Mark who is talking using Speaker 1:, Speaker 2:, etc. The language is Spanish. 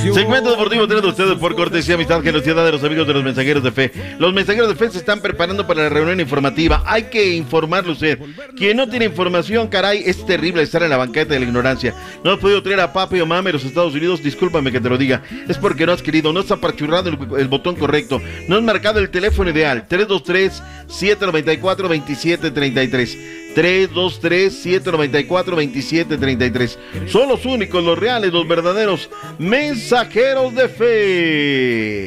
Speaker 1: Segmento deportivo traído ustedes por cortesía, amistad, generosidad de los amigos de los mensajeros de fe. Los mensajeros de fe se están preparando para la reunión informativa. Hay que informarle usted. Quien no tiene información, caray, es terrible estar en la banqueta de la ignorancia. No has podido traer a papi o mami de los Estados Unidos, discúlpame que te lo diga. Es porque no has querido, no has apachurrado el botón correcto. No has marcado el teléfono ideal. 323-794-2733. 323-794-2733. Son los únicos, los reales, los verdaderos mensajeros de fe.